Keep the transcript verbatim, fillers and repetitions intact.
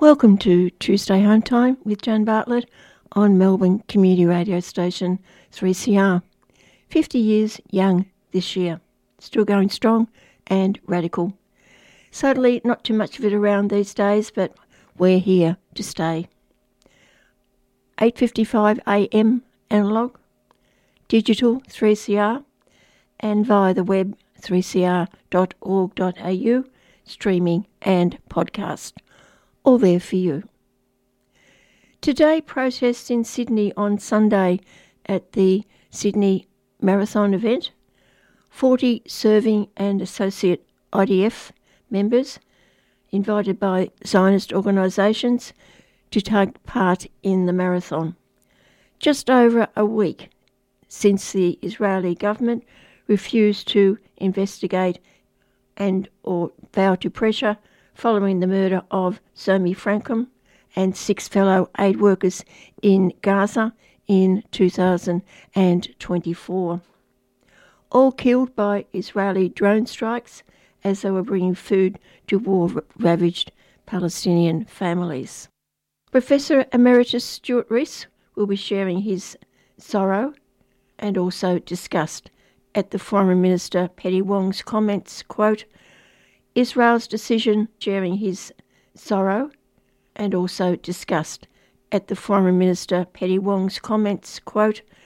Welcome to Tuesday Home Time with Jan Bartlett on Melbourne Community Radio Station three C R. fifty years young this year, still going strong and radical. Sadly, not too much of it around these days, but we're here to stay. eight fifty-five A M analogue, digital three C R, and via the web three c r dot org dot a u, streaming and podcast. All there for you. Today, protests in Sydney on Sunday at the Sydney Marathon event. forty serving and associate I D F members invited by Zionist organisations to take part in the marathon. Just over a week since the Israeli government refused to investigate and or bow to pressure following the murder of Zomi Frankum and six fellow aid workers in Gaza in two thousand twenty-four. All killed by Israeli drone strikes as they were bringing food to war-ravaged Palestinian families. Professor Emeritus Stuart Rees will be sharing his sorrow and also disgust at the Foreign Minister Penny Wong's comments, quote, Israel's decision, sharing his sorrow and also disgust at the Foreign Minister Penny Wong's comments, quote,